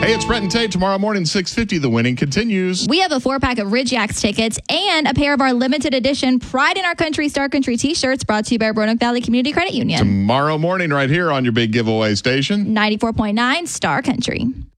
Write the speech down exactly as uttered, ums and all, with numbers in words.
Hey, it's Brett and Tate. Tomorrow morning, six fifty, the winning continues. We have a four-pack of Ridge Yaks tickets and a pair of our limited edition Pride in Our Country, Star Country t-shirts brought to you by Roanoke Valley Community Credit Union. Tomorrow morning, right here on your big giveaway station. ninety-four point nine Star Country.